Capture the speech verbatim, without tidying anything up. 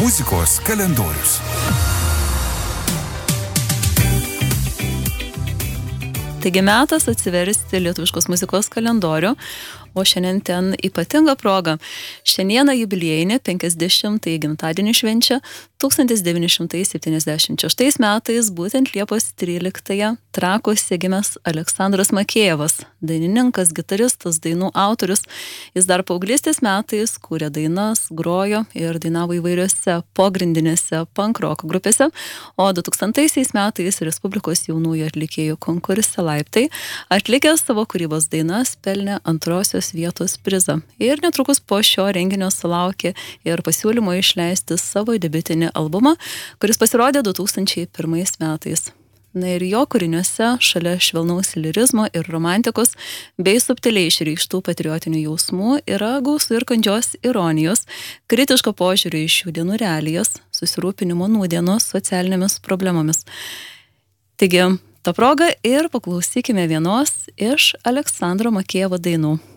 Muzikos kalendorius. Taigi metas atsiversti lietuviškos muzikos kalendorių, o šiandien ten ypatinga proga. Šiandieną jubiliejinė penkiasdešimtąjį gimtadienį švenčia tūkstantis devyni šimtai septyniasdešimt šeštais metais, būtent Liepos tryliktąją, Trakuose gimęs Aleksandras Makėjevas, dainininkas, gitaristas, dainų autorius. Jis dar paauglystės metais kūrė dainas, grojo ir dainavo įvairiose pogrindinėse punk rock grupėse, o du tūkstantaisiais metais Respublikos jaunųjų atlikėjų konkurse Laiptai atlikęs savo kūrybos dainas pelnė antrosios vietos prizą. Ir netrukus po šio renginio sulaukė ir pasiūlymo išleisti savo debiutinį albumą, kuris pasirodė du tūkstančiai pirmais metais. Na ir jo kūriniuose, šalia švelnaus lirizmo ir romantikos, bei subtiliai išreikštų patriotinių jausmų, yra gausu ir kandžios ironijos, kritiško požiūrio į šių dienų realijas, susirūpinimo nūdienos socialinėmis problemomis. Taigi, ta proga ir paklausykime vienos iš Aleksandro Makėjevo dainų.